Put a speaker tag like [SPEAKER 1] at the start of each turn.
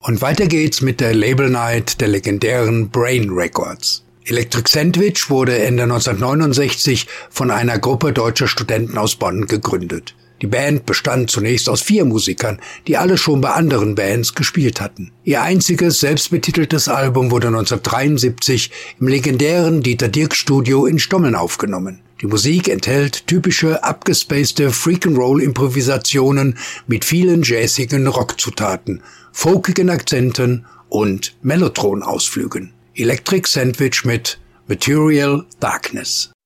[SPEAKER 1] Und weiter geht's mit der Label Night der legendären Brain Records. Electric Sandwich wurde Ende 1969 von einer Gruppe deutscher Studenten aus Bonn gegründet. Die Band bestand zunächst aus 4 Musikern, die alle schon bei anderen Bands gespielt hatten. Ihr einziges selbstbetiteltes Album wurde 1973 im legendären Dieter-Dierks-Studio in Stommeln aufgenommen. Die Musik enthält typische, abgespacede Freak-and-Roll-Improvisationen mit vielen jazzigen Rockzutaten, folkigen Akzenten und Mellotron-Ausflügen. Electric Sandwich mit Material Darkness.